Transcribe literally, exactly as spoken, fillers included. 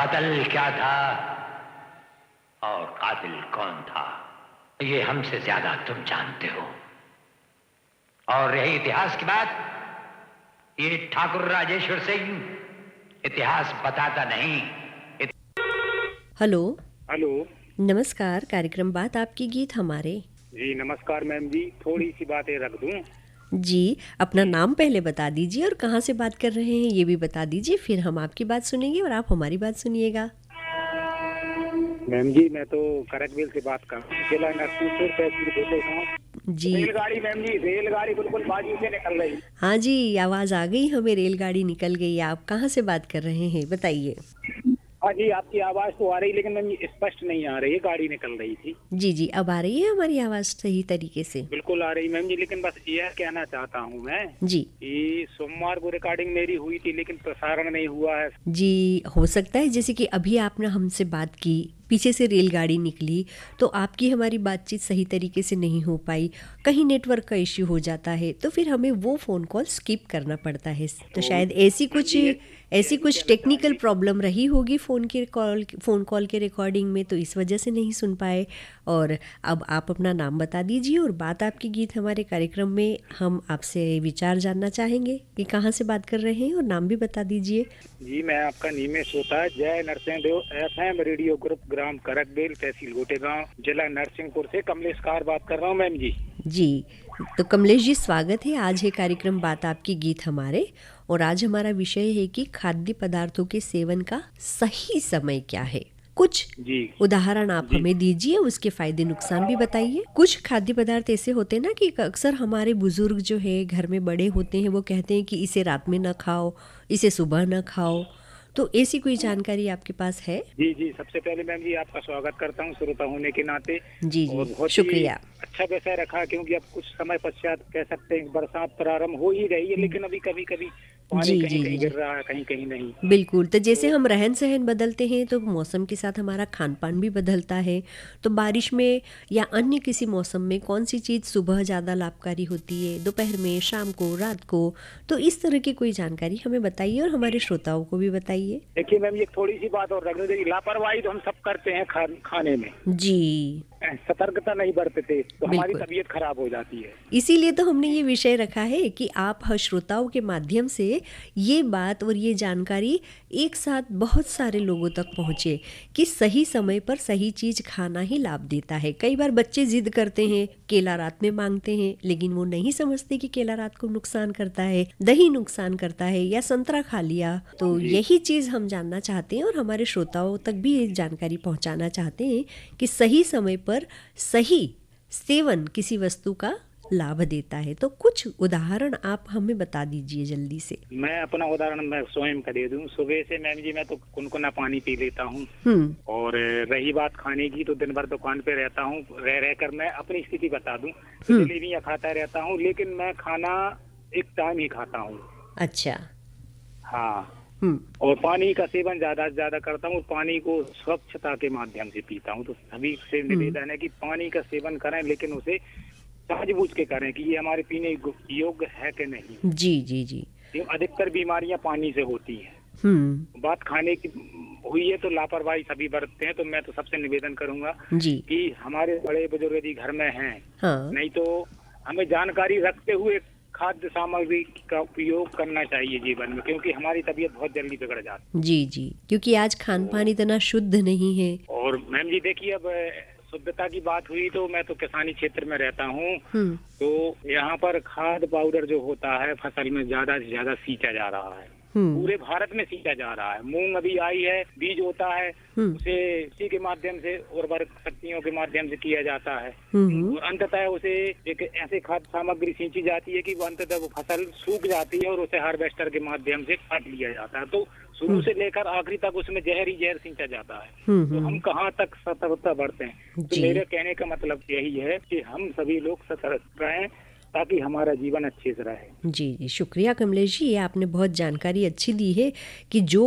कत्ल क्या था और कातिल कौन था, ये हमसे ज्यादा तुम जानते हो। और रही इतिहास की बात, ये ठाकुर राजेश्वर सिंह इतिहास बताता नहीं। इत... हेलो हेलो, नमस्कार। कार्यक्रम बात आपकी गीत हमारे। जी नमस्कार मैम जी। थोड़ी सी बातें रख दूं? जी, अपना नाम पहले बता दीजिए और कहाँ से बात कर रहे हैं ये भी बता दीजिए, फिर हम आपकी बात सुनेंगे और आप हमारी बात सुनिएगा। मैम जी, मैं तो करकवेल से बात कर रहा हूँ, जिला नरसिंहपुर, तहसील गोटेगांव। जी रेलगाड़ी मैम जी, रेलगाड़ी बिल्कुल बाजू से निकल रही। हाँ जी, आवाज़ आ गई हमें, रेलगाड़ी निकल गई। आप कहाँ से बात कर रहे हैं बताइए। हाँ जी, आपकी आवाज तो आ रही, लेकिन मैम जी स्पष्ट नहीं आ रही है, गाड़ी निकल रही थी। जी जी, अब आ रही है हमारी आवाज़ सही तरीके से? बिल्कुल आ रही मैम जी, लेकिन बस यह कहना चाहता हूँ मैं जी कि सोमवार को रिकॉर्डिंग मेरी हुई थी, लेकिन प्रसारण नहीं हुआ है। जी, हो सकता है जैसे कि अभी आपने हमसे बात की, पीछे से रेलगाड़ी निकली तो आपकी हमारी बातचीत सही तरीके से नहीं हो पाई, कहीं नेटवर्क का इश्यू हो जाता है तो फिर हमें वो फ़ोन कॉल स्किप करना पड़ता है। तो शायद ऐसी कुछ ऐसी कुछ टेक्निकल प्रॉब्लम रही होगी फ़ोन के कॉल फ़ोन कॉल के रिकॉर्डिंग में, तो इस वजह से नहीं सुन पाए। और अब आप अपना नाम बता दीजिए और बात आपकी गीत हमारे कार्यक्रम में हम आपसे विचार जानना चाहेंगे कि कहाँ से बात कर रहे हैं और नाम भी बता दीजिए। जी, मैं आपका निमेश होता जय नरसिंहदेव एफएम रेडियो ग्रुप, ग्राम करकबेल, तहसील गोटेगांव, जिला नरसिंहपुर से कमलेश कार बात कर रहा हूँ मैम जी। जी, तो कमलेश जी स्वागत है। आज है कार्यक्रम बात आपकी गीत हमारे, और आज हमारा विषय है कि खाद्य पदार्थों के सेवन का सही समय क्या है। कुछ जी उदाहरण आप जी। हमें दीजिए, उसके फायदे नुकसान भी बताइए। कुछ खाद्य पदार्थ ऐसे होते हैं ना कि अक्सर हमारे बुजुर्ग जो है घर में बड़े होते हैं, वो कहते हैं कि इसे रात में न खाओ, इसे सुबह न खाओ, तो ऐसी कोई जानकारी आपके पास है? जी जी, सबसे पहले मैम जी आपका स्वागत करता हूँ श्रोता होने के नाते। जी और जी, बहुत ही शुक्रिया। अच्छा विषय रखा, क्योंकि अब कुछ समय पश्चात कह सकते हैं बरसात प्रारंभ हो ही रही है, लेकिन अभी कभी कभी पानी जी कहीं जी कहीं जी गिर रहा है, कहीं कहीं नहीं। बिल्कुल। तो जैसे तो हम रहन सहन बदलते हैं तो मौसम के साथ हमारा खान पान भी बदलता है। तो बारिश में या अन्य किसी मौसम में कौन सी चीज़ सुबह ज़्यादा लाभकारी होती है, दोपहर में, शाम को, रात को, तो इस तरह की कोई जानकारी हमें बताइए और हमारे श्रोताओं को भी बताइए। देखिए मैम, ये थोड़ी सी बात और रखने दीजिए। लापरवाही तो हम सब करते हैं खा, खाने में। जी सतर्कता नहीं बरतते तो हमारी बिल्कुल, तबीयत खराब हो जाती है। इसीलिए तो हमने ये विषय रखा है कि आप ह- श्रोताओं के माध्यम से ये बात और ये जानकारी एक साथ बहुत सारे लोगों तक पहुँचे कि सही समय पर सही चीज़ खाना ही लाभ देता है। कई बार बच्चे जिद करते हैं, केला रात में मांगते हैं, लेकिन वो नहीं समझते कि केला रात को नुकसान करता है, दही नुकसान करता है, या संतरा खा लिया। तो जी यही चीज़ हम जानना चाहते हैं और हमारे श्रोताओं तक भी ये जानकारी पहुंचाना चाहते हैं कि सही समय पर सही सेवन किसी वस्तु का लाभ देता है। तो कुछ उदाहरण आप हमें बता दीजिए जल्दी से। मैं अपना उदाहरण मैं स्वयं का दे दूं। सुबह से मैम जी मैं तो कुनकुना पानी पी लेता हूँ। हम्म और रही बात खाने की, तो दिन भर दुकान पे रहता हूँ, रह रह कर मैं अपनी स्थिति बता दूं तो हम्म जलेबियाँ खाता रहता हूँ, लेकिन मैं खाना एक टाइम ही खाता हूँ। अच्छा। हाँ, हम्म और पानी का सेवन ज्यादा से ज्यादा करता हूँ, पानी को स्वच्छता के माध्यम से पीता हूँ। तो सभी से निवेदन है कि पानी का सेवन करें, लेकिन उसे समझबूझ के करें कि ये हमारे पीने योग्य है कि नहीं। जी जी जी। ये अधिकतर बीमारियां पानी से होती हैं। हम्म बात खाने की हुई है तो लापरवाही सभी बरतते हैं। तो मैं तो सबसे निवेदन करूंगा जी कि हमारे बड़े बुजुर्ग यदि घर में हैं, हाँ नहीं तो हमें जानकारी रखते हुए खाद्य सामग्री का उपयोग करना चाहिए जीवन में, क्योंकि हमारी तबीयत बहुत जल्दी बिगड़ जाती जी जी, क्योंकि आज खान पान इतना शुद्ध नहीं है। है। और मैम जी देखिए, अब शुद्धता की बात हुई तो मैं तो किसानी क्षेत्र में रहता हूँ। हम्म तो यहाँ पर खाद पाउडर जो होता है फसल में ज्यादा से ज्यादा सींचा जा रहा है। हम्म पूरे भारत में सींचा जा रहा है। मूंग अभी आई है, बीज होता है, हम्म उसे इसी के माध्यम से उर्वरक शक्तियों के माध्यम से किया जाता है। हम्म और अंततः उसे एक ऐसे खाद्य सामग्री सींची जाती है कि वो अंततः वो फसल सूख जाती है और उसे हार्वेस्टर के माध्यम से काट लिया जाता है। तो शुरू से लेकर आखिरी तक उसमें जहर ही जहर सींचा जाता है। हम्म तो हम हम्म, कहाँ तक सतर्कता बरतें? तो जी मेरे कहने का मतलब यही है कि हम सभी लोग सतर्क रहें, ताकि हमारा जीवन अच्छे से रहे। जी जी, शुक्रिया कमलेश जी, ये आपने बहुत जानकारी अच्छी दी है कि जो